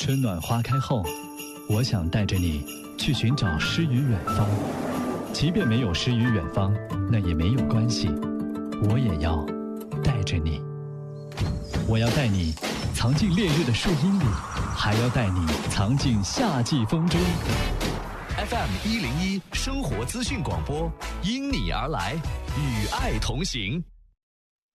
春暖花开后，我想带着你去寻找诗与远方。即便没有诗与远方，那也没有关系，我也要带着你。我要带你藏进烈日的树荫里，还要带你藏进夏季风中。 FM101生活资讯广播，因你而来，与爱同行。